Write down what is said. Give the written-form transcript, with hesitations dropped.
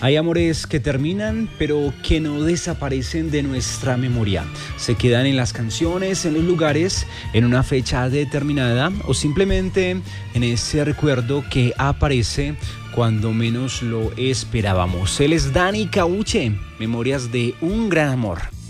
Hay amores que terminan, pero que no desaparecen de nuestra memoria. Se quedan en las canciones, en los lugares, en una fecha determinada o simplemente en ese recuerdo que aparece cuando menos lo esperábamos. Él es Dani Cauche, Memorias de un gran amor.